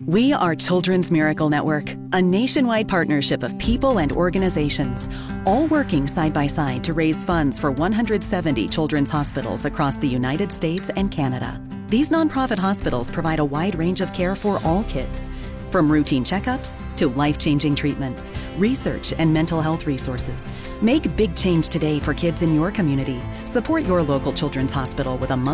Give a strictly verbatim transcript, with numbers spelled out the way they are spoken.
We are Children's Miracle Network, a nationwide partnership of people and organizations, all working side by side to raise funds for one hundred seventy children's hospitals across the United States and Canada. These nonprofit hospitals provide a wide range of care for all kids, from routine checkups to life-changing treatments, research, and mental health resources. Make big change today for kids in your community. Support your local children's hospital with a month